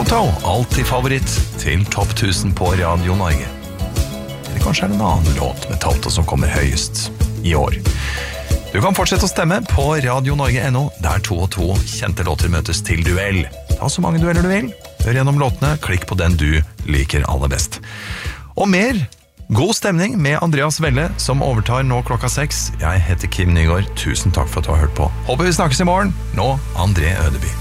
Toto, alltid favoritt til topp 1000 på Radio Norge. Eller kanskje er det en annen låt med Toto som kommer høyest i år. Du kan fortsette å stemme på radionorge.no, der 2 og 2 kjente låter møtes til duell. Ta så mange dueller du vil. Hør gjennom låtene, klikk på den du liker aller best. Og mer god stemning med Andreas Welle, som overtar nå klokka 6. Jeg heter Kim Nygaard. Tusen takk for at du har hørt på. Håper vi snakkes i morgen. Nå, André Ødeby.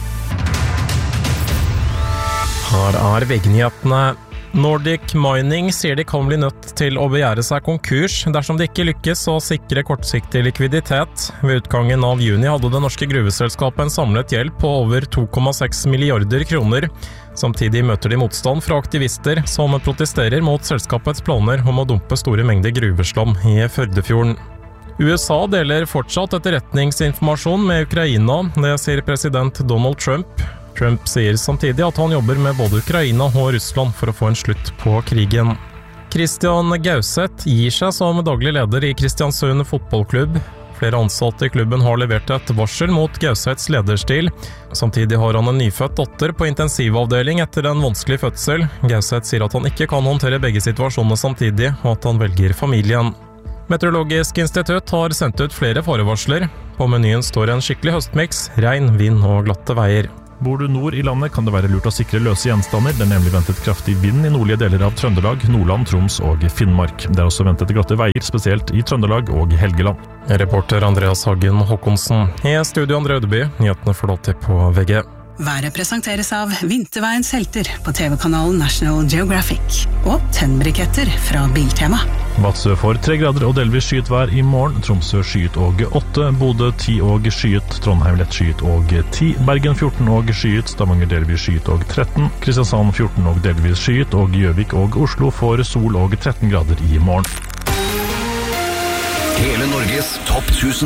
Her VG-nyhetene. Nordic Mining sier de kan bli nødt til å begjære seg konkurs dersom de ikke lykkes å sikre kortsiktig likviditet. Ved utgangen av juni hadde det norske gruveselskapet en samlet gjeld på over 2,6 milliarder kroner. Samtidig møter de motstand fra aktivister som protesterer mot selskapets planer om å dumpe store mengder gruveslam i Førdefjorden. USA deler fortsatt etterretningsinformasjon med Ukraina, det sier president Donald Trump. Trump sier samtidig at han jobber med både Ukraina og Russland for å få en slutt på krigen. Christian Gauseth gir seg som daglig leder i Kristiansund fotballklubb. Flere ansatte i klubben har levert et varsel mot Gauseths lederstil. Samtidig har han en nyfødt datter på intensivavdeling etter en vanskelig fødsel. Gauseth sier at han ikke kan håndtere begge situasjonene samtidig, og at han velger familien. Meteorologisk institutt har sendt ut flere farevarsler. På menyen står en skikkelig høstmix, regn, vind og glatte veier. Bor du nord i landet, kan det være lurt å sikre løse gjenstander. Det er nemlig ventet kraftig vind i nordlige deler av Trøndelag, Nordland, Troms og Finnmark. Det er også ventet glatte veier, spesielt i Trøndelag og Helgeland. Reporter Andreas Hagen Håkonsen. I studio André Ødeby, nyhetene får låt til på VG. Været presenteres av Vinterveiens helter på TV-kanalen National Geographic og tennbriketter fra Biltema. Vadsø får 3 grader og delvis skyet vær i morgen. Tromsø skyet og 8, Bodø 10 og skyet, Trondheim lett skyet og 10, Bergen 14 og skyet, Stavanger delvis skyet og 13, Kristiansand 14 og delvis skyet, og Gjøvik og Oslo får sol og 13 grader i morgen. Hele Norges topp 1000.